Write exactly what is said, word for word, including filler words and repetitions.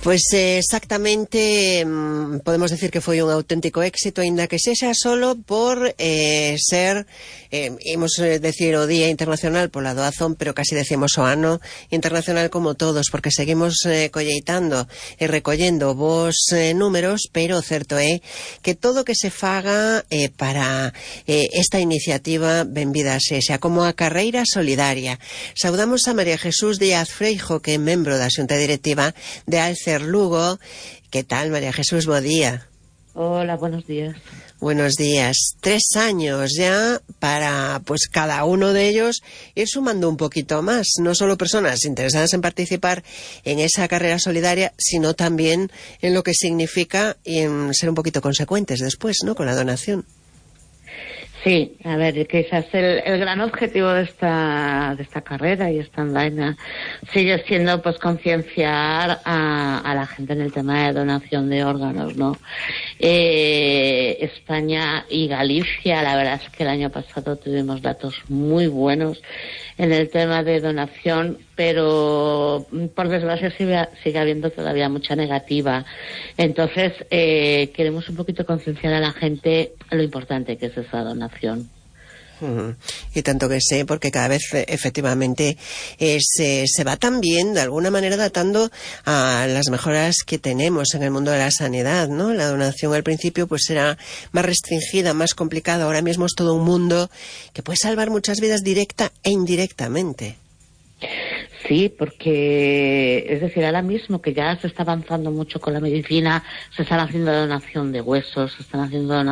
Pois eh, exactamente mm, podemos decir que foi un auténtico éxito, aínda que sexa solo por eh, ser, eh, imos decir o Día Internacional pola doazón, pero casi decimos o ano internacional como todos, porque seguimos eh, colleitando e recollendo vos eh, números, pero o certo é que todo o que se faga eh, para eh, esta iniciativa benvida sexa, como a carreira solidaria. Saudamos a María Jesús Díaz Freijo, que é membro da Xunta Directiva de Alce Lugo. ¿Qué tal, María Jesús? Buen día. Hola, buenos días. Buenos días. Tres años ya para, pues, cada uno de ellos ir sumando un poquito más. No solo personas interesadas en participar en esa carrera solidaria, sino también en lo que significa y en ser un poquito consecuentes después, ¿no?, con la donación. Sí, a ver, quizás el, el gran objetivo de esta de esta carrera y esta andaina sigue siendo, pues, concienciar a, a la gente en el tema de donación de órganos, ¿no? Eh, España y Galicia, la verdad es que el año pasado tuvimos datos muy buenos en el tema de donación, pero por desgracia sigue, sigue habiendo todavía mucha negativa. Entonces eh, queremos un poquito concienciar a la gente lo importante que es esa donación. Uh-huh. Y tanto que sé, porque cada vez efectivamente eh, se, se va también de alguna manera datando a las mejoras que tenemos en el mundo de la sanidad, ¿no? La donación al principio pues era más restringida, más complicada. Ahora mismo es todo un mundo que puede salvar muchas vidas directa e indirectamente. Sí, porque, es decir, ahora mismo que ya se está avanzando mucho con la medicina, se están haciendo donación de huesos, se están haciendo donación